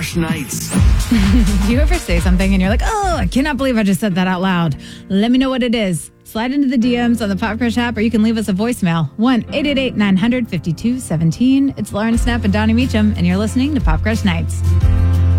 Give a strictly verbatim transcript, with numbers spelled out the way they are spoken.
Crush Nights. Do you ever say something and you're like, oh, I cannot believe I just said that out loud? Let me know what it is. Slide into the D Ms on the Pop Crush app, or you can leave us a voicemail. one eight eight eight nine hundred fifty-two seventeen. It's Lauren Snap and Donnie Meacham, and you're listening to Pop Crush Nights.